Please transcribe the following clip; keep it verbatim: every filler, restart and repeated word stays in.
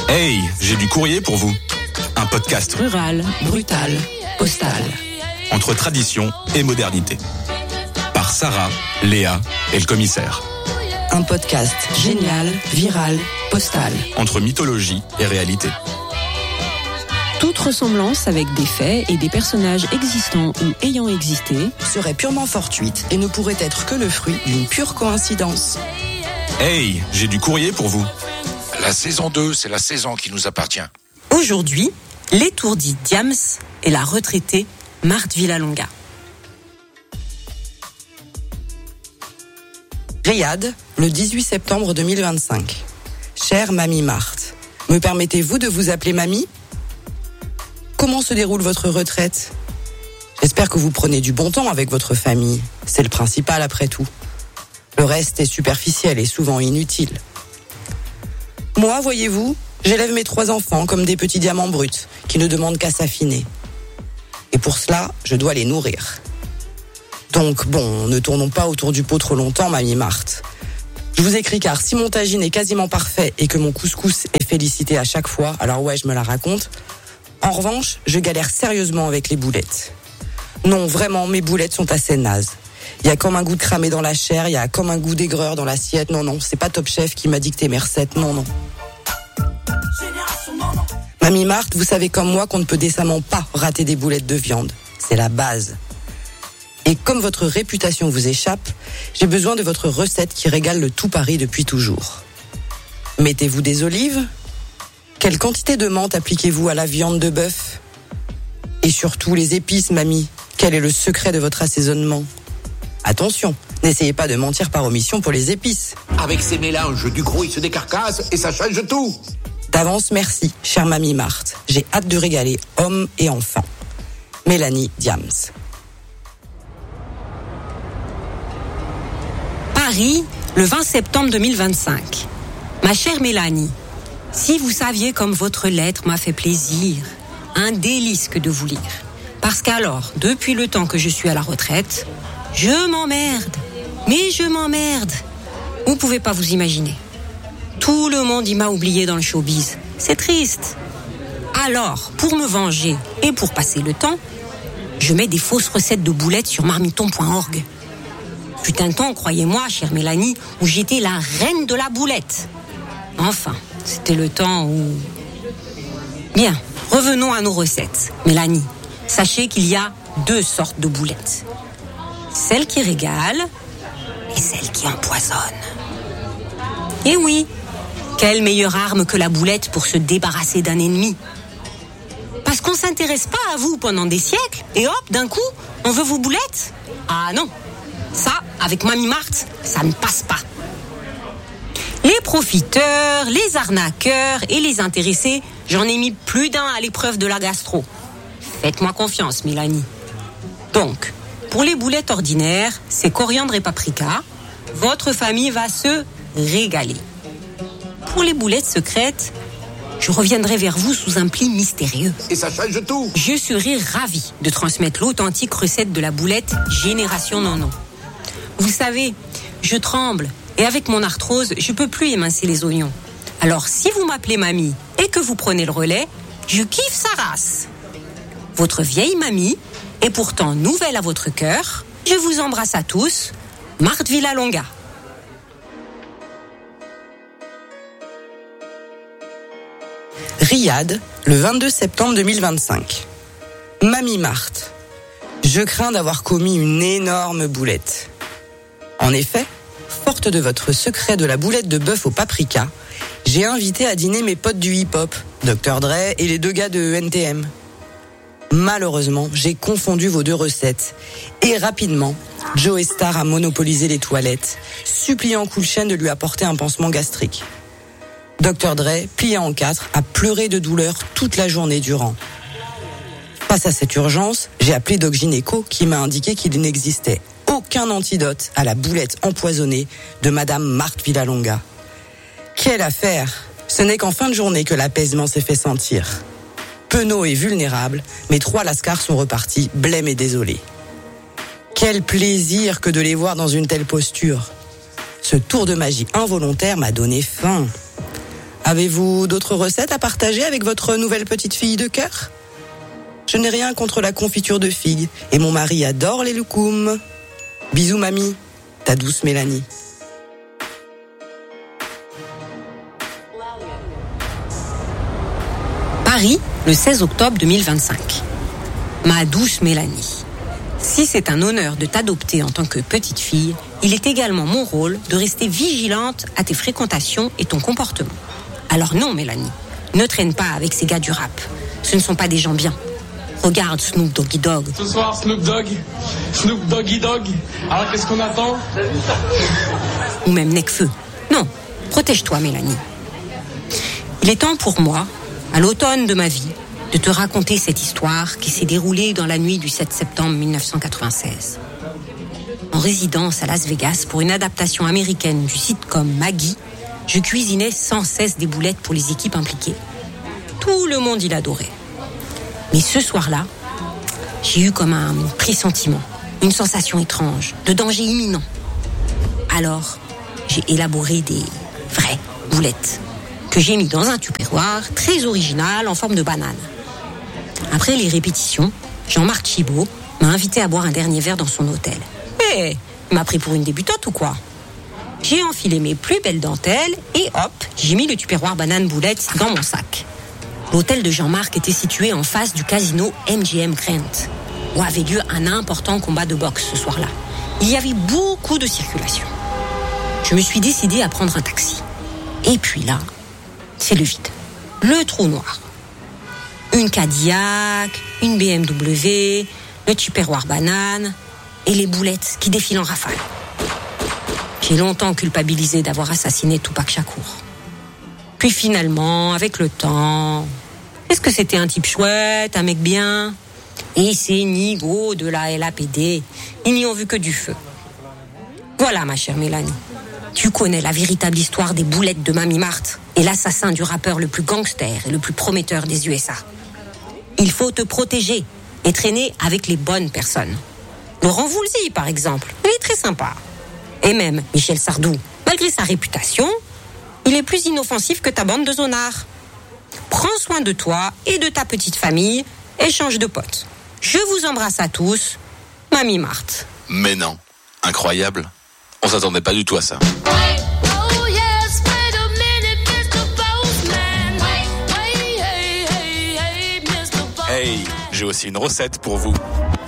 Hey, j'ai du courrier pour vous. Un podcast rural, brutal, postal. Entre tradition et modernité. Par Sarah, Léa et le commissaire. Un podcast génial, viral, postal. Entre mythologie et réalité. Toute ressemblance avec des faits et des personnages existants ou ayant existé serait purement fortuite et ne pourrait être que le fruit d'une pure coïncidence. Hey, j'ai du courrier pour vous. La saison deux, c'est la saison qui nous appartient. Aujourd'hui, l'étourdi Diams et la retraitée Marthe Villalonga. Riyad, le dix-huit septembre deux mille vingt-cinq. Chère Mamie Marthe, me permettez-vous de vous appeler Mamie ? Comment se déroule votre retraite ? J'espère que vous prenez du bon temps avec votre famille. C'est le principal après tout. Le reste est superficiel et souvent inutile. Moi, voyez-vous, j'élève mes trois enfants comme des petits diamants bruts qui ne demandent qu'à s'affiner. Et pour cela, je dois les nourrir. Donc bon, ne tournons pas autour du pot trop longtemps, Mamie Marthe. Je vous écris car si mon tagine est quasiment parfait et que mon couscous est félicité à chaque fois, alors ouais, je me la raconte. En revanche, je galère sérieusement avec les boulettes. Non, vraiment, mes boulettes sont assez nazes. Il y a comme un goût de cramé dans la chair, il y a comme un goût d'aigreur dans l'assiette. Non, non, c'est pas Top Chef qui m'a dicté mes recettes. Non, non. Mamie Marthe, vous savez comme moi qu'on ne peut décemment pas rater des boulettes de viande. C'est la base. Et comme votre réputation vous échappe, j'ai besoin de votre recette qui régale le tout Paris depuis toujours. Mettez-vous des olives ? Quelle quantité de menthe appliquez-vous à la viande de bœuf ? Et surtout les épices, mamie. Quel est le secret de votre assaisonnement ? Attention, n'essayez pas de mentir par omission pour les épices. Avec ces mélanges, du gros il se décarcasse et ça change tout. D'avance, merci, chère Mamie Marthe. J'ai hâte de régaler hommes et enfants. Mélanie Diams. Paris, le vingt septembre deux mille vingt-cinq. Ma chère Mélanie, si vous saviez comme votre lettre m'a fait plaisir, un délice que de vous lire. Parce qu'alors, depuis le temps que je suis à la retraite, je m'emmerde. Mais je m'emmerde. Vous pouvez pas vous imaginer. Tout le monde y m'a oublié dans le showbiz. C'est triste. Alors, pour me venger et pour passer le temps, je mets des fausses recettes de boulettes sur marmiton point org. Fut un temps, croyez-moi, chère Mélanie, où j'étais la reine de la boulette. Enfin, c'était le temps où... Bien, revenons à nos recettes. Mélanie, sachez qu'il y a deux sortes de boulettes. Celle qui régale et celle qui empoisonne. Et oui, quelle meilleure arme que la boulette pour se débarrasser d'un ennemi ? Parce qu'on s'intéresse pas à vous pendant des siècles et hop, d'un coup, on veut vos boulettes ? Ah non, ça, avec Mamie Marthe, ça ne passe pas. Les profiteurs, les arnaqueurs et les intéressés, j'en ai mis plus d'un à l'épreuve de la gastro. Faites-moi confiance, Mélanie. Donc, pour les boulettes ordinaires, c'est coriandre et paprika. Votre famille va se régaler. Pour les boulettes secrètes, je reviendrai vers vous sous un pli mystérieux. Et ça change tout. Je serai ravie de transmettre l'authentique recette de la boulette Génération Nono. Vous savez, je tremble et avec mon arthrose, je peux plus émincer les oignons. Alors si vous m'appelez mamie et que vous prenez le relais, je kiffe sa race. Votre vieille mamie est pourtant nouvelle à votre cœur. Je vous embrasse à tous. Marthe Villalonga. Riyad, le vingt-deux septembre deux mille vingt-cinq. Mamie Marthe, je crains d'avoir commis une énorme boulette. En effet, forte de votre secret de la boulette de bœuf au paprika, j'ai invité à dîner mes potes du hip-hop, docteur Dre et les deux gars de N T M. Malheureusement, j'ai confondu vos deux recettes. Et rapidement, Joey Star a monopolisé les toilettes, suppliant Cool Chain de lui apporter un pansement gastrique. docteur Dre, plié en quatre, a pleuré de douleur toute la journée durant. Face à cette urgence, j'ai appelé Doc Gynéco qui m'a indiqué qu'il n'existait aucun antidote à la boulette empoisonnée de Madame Marthe Villalonga. Quelle affaire ! Ce n'est qu'en fin de journée que l'apaisement s'est fait sentir. Penaud et vulnérable, mes trois lascars sont repartis, blêmes et désolés. Quel plaisir que de les voir dans une telle posture. Ce tour de magie involontaire m'a donné faim. Avez-vous d'autres recettes à partager avec votre nouvelle petite fille de cœur? Je n'ai rien contre la confiture de figues et mon mari adore les loukoums. Bisous mamie, ta douce Mélanie. Paris, le seize octobre deux mille vingt-cinq. Ma douce Mélanie, si c'est un honneur de t'adopter en tant que petite fille, il est également mon rôle de rester vigilante à tes fréquentations et ton comportement. Alors non Mélanie, ne traîne pas avec ces gars du rap. Ce ne sont pas des gens bien. Regarde Snoop Doggy Dogg. Ce soir, Snoop Dogg, Snoop Doggy Dogg. Alors qu'est-ce qu'on attend? Ou même Necfeu. Non, protège-toi Mélanie. Il est temps pour moi, à l'automne de ma vie, de te raconter cette histoire qui s'est déroulée dans la nuit du sept septembre mille neuf cent quatre-vingt-seize. En résidence à Las Vegas pour une adaptation américaine du sitcom Maggie, je cuisinais sans cesse des boulettes pour les équipes impliquées. Tout le monde y l'adorait. Mais ce soir-là, j'ai eu comme un pressentiment, une sensation étrange, de danger imminent. Alors, j'ai élaboré des vraies boulettes que j'ai mis dans un tupperware très original en forme de banane. Après les répétitions, Jean-Marc Thibault m'a invité à boire un dernier verre dans son hôtel. Mais il m'a pris pour une débutante ou quoi? J'ai enfilé mes plus belles dentelles et hop, j'ai mis le tupperware banane boulette dans mon sac. L'hôtel de Jean-Marc était situé en face du casino M G M Grand, où avait lieu un important combat de boxe ce soir-là. Il y avait beaucoup de circulation. Je me suis décidée à prendre un taxi. Et puis là, c'est le vide, le trou noir. Une Cadillac, une B M W, le tupperware banane et les boulettes qui défilent en rafale. J'ai longtemps culpabilisé d'avoir assassiné Tupac Shakur. Puis finalement, avec le temps, est-ce que c'était un type chouette, un mec bien? Et ces nigauds de la L A P D, ils n'y ont vu que du feu. Voilà ma chère Mélanie, tu connais la véritable histoire des boulettes de Mamie Marthe et l'assassin du rappeur le plus gangster et le plus prometteur des U S A. Il faut te protéger et traîner avec les bonnes personnes. Laurent Voulzy, par exemple, il est très sympa. Et même Michel Sardou, malgré sa réputation, il est plus inoffensif que ta bande de zonards. Prends soin de toi et de ta petite famille et change de pote. Je vous embrasse à tous, Mamie Marthe. Mais non, incroyable. On s'attendait pas du tout à ça. Hey, j'ai aussi une recette pour vous.